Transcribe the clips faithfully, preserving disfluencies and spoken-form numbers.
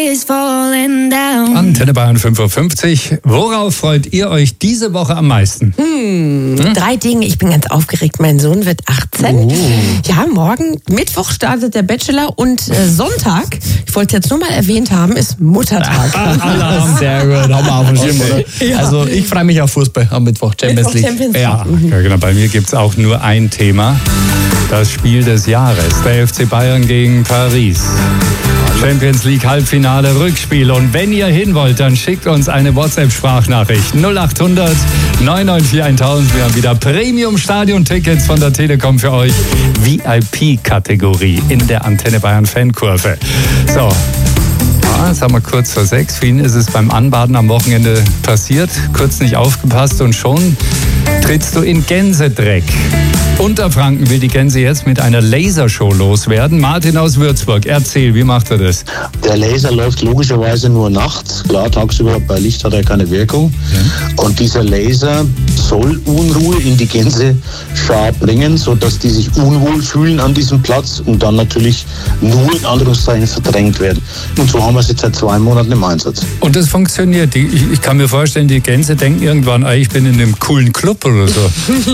Antenne Bayern fünf Uhr fünfzig. Worauf freut ihr euch diese Woche am meisten? Hm, hm? Drei Dinge. Ich bin ganz aufgeregt. Mein Sohn wird achtzehn. Oh. Ja, morgen, Mittwoch startet der Bachelor und äh, Sonntag, ich wollte es jetzt nur mal erwähnt haben, ist Muttertag. Ah, sehr gut. Haben wir auf dem Schirm, oder? Ja. Also ich freue mich auf Fußball am Mittwoch, Champions League. Champions League. Ja, ja, genau. Bei mir gibt es auch nur ein Thema. Das Spiel des Jahres. Der F C Bayern gegen Paris. Champions League Halbfinale Rückspiel. Und wenn ihr hin wollt, dann schickt uns eine WhatsApp-Sprachnachricht. null acht hundert neun neun vier tausend. Wir haben wieder Premium-Stadion-Tickets von der Telekom für euch. V I P-Kategorie in der Antenne Bayern Fankurve. So. Ja, jetzt haben wir kurz vor sechs. Für ihn ist es beim Anbaden am Wochenende passiert. Kurz nicht aufgepasst und schon trittst du in Gänsedreck. Unterfranken will die Gänse jetzt mit einer Lasershow loswerden. Martin aus Würzburg, erzähl, wie macht er das? Der Laser läuft logischerweise nur nachts. Klar, tagsüber bei Licht hat er keine Wirkung. Ja. Und dieser Laser soll Unruhe in die Gänseschar bringen, sodass die sich unwohl fühlen an diesem Platz und dann natürlich nur in Anführungszeichen verdrängt werden. Und so haben wir es jetzt seit zwei Monaten im Einsatz. Und das funktioniert. Ich, ich kann mir vorstellen, die Gänse denken irgendwann, ich bin in einem coolen Club oder so.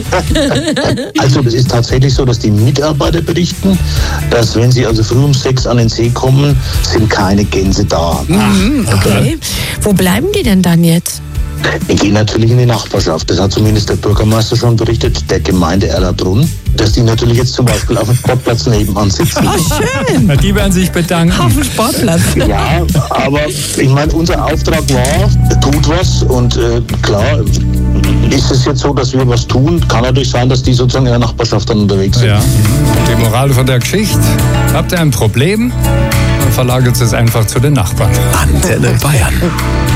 Also es ist tatsächlich so, dass die Mitarbeiter berichten, dass wenn sie also früh um sechs an den See kommen, sind keine Gänse da. Mhm, okay. Wo bleiben die denn dann jetzt? Wir gehen natürlich in die Nachbarschaft. Das hat zumindest der Bürgermeister schon berichtet, der Gemeinde Erlabrunn, dass die natürlich jetzt zum Beispiel auf dem Sportplatz nebenan sitzen. Oh, schön. Na, die werden sich bedanken. Auf dem Sportplatz. Ja, aber ich meine, unser Auftrag war, tut was und äh, klar, ist es jetzt so, dass wir was tun, kann natürlich sein, dass die sozusagen in der Nachbarschaft dann unterwegs sind. Ja. Die Moral von der Geschichte, habt ihr ein Problem, dann verlagert es einfach zu den Nachbarn. Antenne Bayern.